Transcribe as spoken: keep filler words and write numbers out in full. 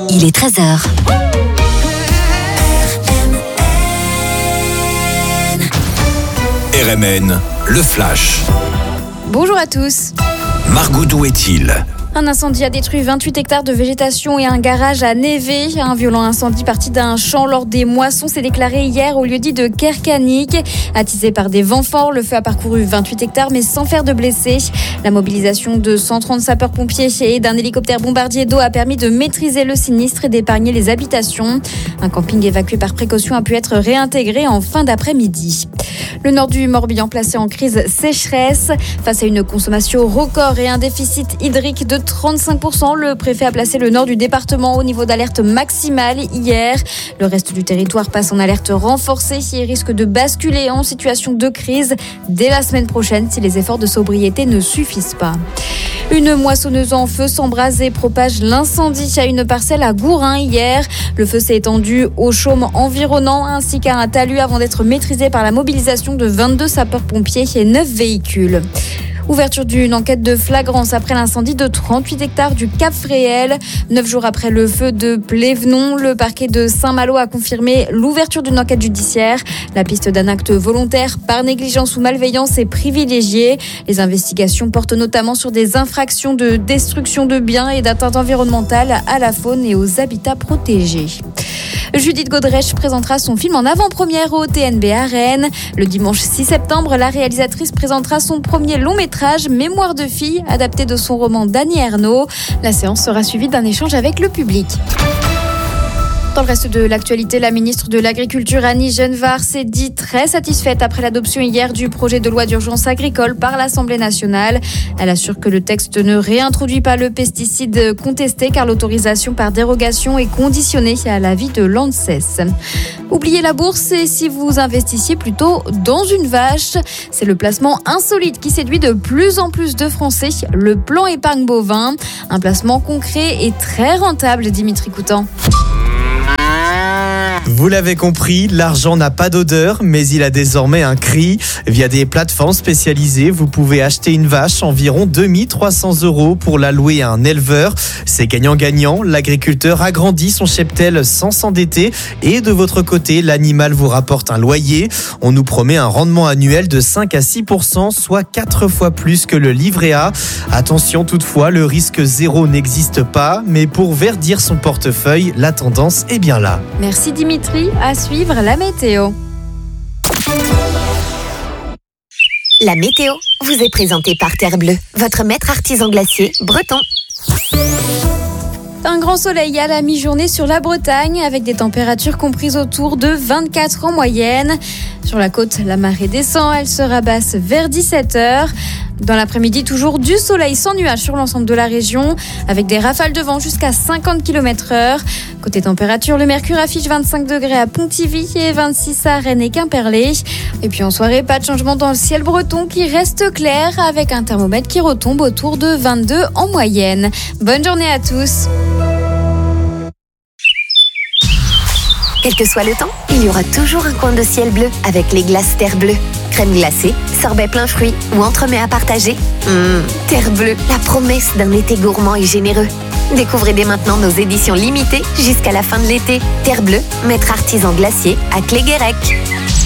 il est treize heures. R M N, le flash. Bonjour à tous. Margot, d'où est-il ? Un incendie a détruit vingt-huit hectares de végétation et un garage à Névé. Un violent incendie parti d'un champ lors des moissons s'est déclaré hier au lieu-dit de Kerkanik. Attisé par des vents forts, le feu a parcouru vingt-huit hectares mais sans faire de blessés. La mobilisation de cent trente sapeurs-pompiers et d'un hélicoptère bombardier d'eau a permis de maîtriser le sinistre et d'épargner les habitations. Un camping évacué par précaution a pu être réintégré en fin d'après-midi. Le nord du Morbihan placé en crise sécheresse. Face à une consommation record et un déficit hydrique de trente-cinq pour cent, le préfet a placé le nord du département au niveau d'alerte maximale hier. Le reste du territoire passe en alerte renforcée et risque de basculer en situation de crise dès la semaine prochaine si les efforts de sobriété ne suffisent pas. Une moissonneuse en feu s'embrase et propage l'incendie à une parcelle à Gourin hier. Le feu s'est étendu au chaume environnant ainsi qu'à un talus avant d'être maîtrisé par la mobilisation de vingt-deux sapeurs-pompiers et neuf véhicules. Ouverture d'une enquête de flagrance après l'incendie de trente-huit hectares du Cap Fréhel. Neuf jours après le feu de Plévenon, le parquet de Saint-Malo a confirmé l'ouverture d'une enquête judiciaire. La piste d'un acte volontaire par négligence ou malveillance est privilégiée. Les investigations portent notamment sur des infractions de destruction de biens et d'atteinte environnementale à la faune et aux habitats protégés. Judith Godrèche présentera son film en avant-première au T N B à Rennes. Le dimanche six septembre, la réalisatrice présentera son premier long-métrage, Mémoire de fille, adapté de son roman d'Annie Ernaux. La séance sera suivie d'un échange avec le public. Dans le reste de l'actualité, la ministre de l'Agriculture, Annie Genevard, s'est dit très satisfaite après l'adoption hier du projet de loi d'urgence agricole par l'Assemblée nationale. Elle assure que le texte ne réintroduit pas le pesticide contesté car l'autorisation par dérogation est conditionnée à l'avis de l'ANSES. Oubliez la bourse et si vous investissiez plutôt dans une vache. C'est le placement insolite qui séduit de plus en plus de Français, le plan épargne bovin. Un placement concret et très rentable, Dimitri Coutan. Vous l'avez compris, l'argent n'a pas d'odeur, mais il a désormais un cri. Via des plateformes spécialisées, vous pouvez acheter une vache environ deux mille trois cents euros pour la louer à un éleveur. C'est gagnant-gagnant, l'agriculteur agrandit son cheptel sans s'endetter et de votre côté, l'animal vous rapporte un loyer. On nous promet un rendement annuel de cinq à six pour cent, soit quatre fois plus que le livret A. Attention toutefois, le risque zéro n'existe pas, mais pour verdir son portefeuille, la tendance est bien là. Merci Dimitri. À suivre la météo. La météo vous est présentée par Terre Bleue, votre maître artisan glacier breton. Un grand soleil à la mi-journée sur la Bretagne avec des températures comprises autour de vingt-quatre en moyenne. Sur la côte, la marée descend, elle se rabaisse vers dix-sept heures. Dans l'après-midi, toujours du soleil sans nuages sur l'ensemble de la région, avec des rafales de vent jusqu'à cinquante kilomètres heure. Côté température, le mercure affiche vingt-cinq degrés à Pontivy et vingt-six à Rennes et Quimperlé. Et puis en soirée, pas de changement dans le ciel breton qui reste clair, avec un thermomètre qui retombe autour de vingt-deux en moyenne. Bonne journée à tous. Quel que soit le temps, il y aura toujours un coin de ciel bleu avec les glaces Terre Bleue. Crème glacée, sorbet plein fruits ou entremets à partager. Mmh, Terre Bleue, la promesse d'un été gourmand et généreux. Découvrez dès maintenant nos éditions limitées jusqu'à la fin de l'été. Terre Bleue, maître artisan glacier à Cléguérec.